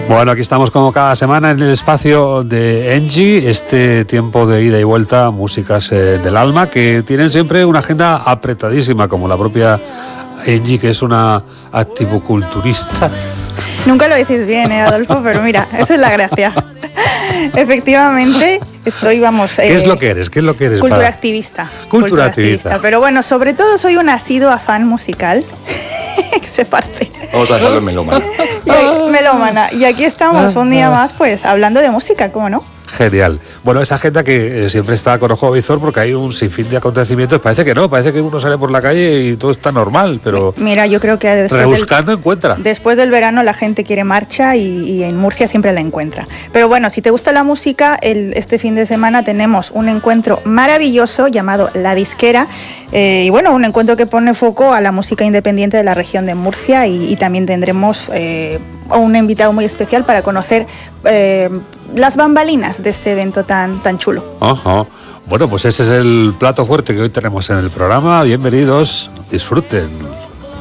Bueno, aquí estamos como cada semana en el espacio de Engie, este tiempo de ida y vuelta, músicas del alma, que tienen siempre una agenda apretadísima, como la propia Engie, que es una activoculturista. Nunca lo dices bien, Adolfo, pero mira, esa es la gracia. Efectivamente, ¿Qué es lo que eres? Culturactivista. Culturactivista. Pero bueno, sobre todo soy una asidua fan musical, que se parte. Vamos a dejarlo en melómana. Melómana. Y aquí estamos un día más, pues, hablando de música, ¿cómo no? Genial. Bueno, esa agenda que siempre está con ojo visor porque hay un sinfín de acontecimientos. Parece que no, parece que uno sale por la calle y todo está normal, pero... Mira, yo creo que rebuscando encuentra. Después del verano la gente quiere marcha y en Murcia siempre la encuentra. Pero bueno, si te gusta la música, este fin de semana tenemos un encuentro maravilloso llamado La Disquera. Y bueno, un encuentro que pone foco a la música independiente de la región de Murcia y también tendremos un invitado muy especial para conocer las bambalinas de este evento tan chulo. Ajá. Bueno, pues ese es el plato fuerte que hoy tenemos en el programa. Bienvenidos, disfruten.